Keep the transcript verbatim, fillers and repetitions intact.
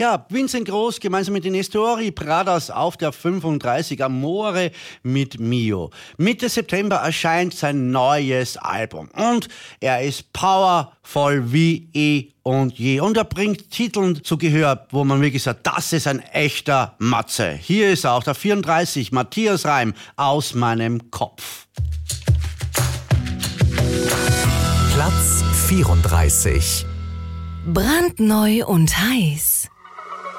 Ja, Vincent Groß gemeinsam mit den Nestori Pradas auf der fünfunddreißig Amore mit Mio. Mitte September erscheint sein neues Album und er ist powervoll wie eh und je. Und er bringt Titeln zu Gehör, wo man wirklich sagt, das ist ein echter Matze. Hier ist er auch der vierunddreißig, Matthias Reim, Aus meinem Kopf. Platz vierunddreißig. Brandneu und heiß.